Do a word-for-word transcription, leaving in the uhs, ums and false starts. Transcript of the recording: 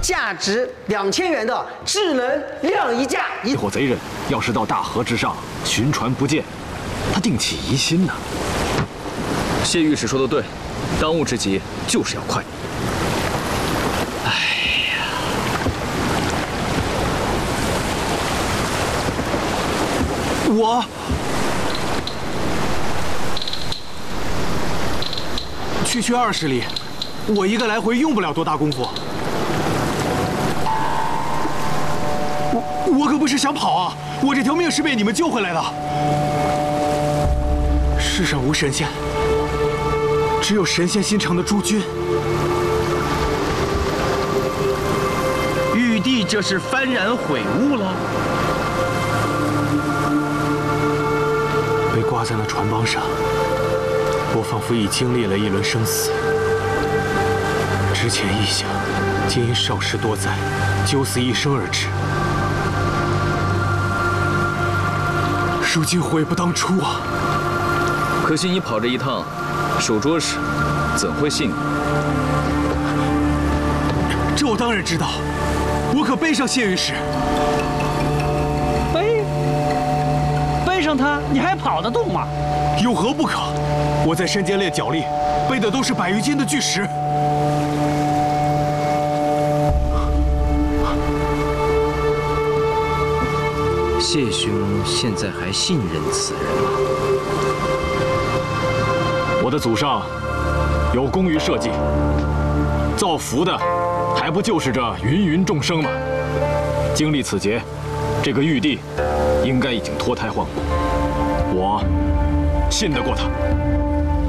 价值两千元的智能晾衣架。 这伙贼人要是到大河之上寻船不见，他定起疑心呢。 谢御史说的对，当务之急就是要快。哎呀， 我。 区区二十里，我一个来回用不了多大功夫。我我可不是想跑啊！我这条命是被你们救回来的。世上无神仙，只有神仙心肠的诸君。 玉帝这是幡然悔悟了， 被挂在那船帮上。 我仿佛已经历了一轮生死，之前臆想，竟因少时多灾，九死一生而至。如今悔不当初啊！ 可惜你跑这一趟，守拙时怎会信你？ 这我当然知道，我可背上谢御史。 背？背上他，你还跑得动吗？ 有何不可？ 我在山间练脚力，背的都是百余斤的巨石。 谢兄现在还信任此人吗？ 我的祖上有功于社稷，造福的还不就是这芸芸众生吗？经历此劫，这个玉帝应该已经脱胎换骨，我信得过他。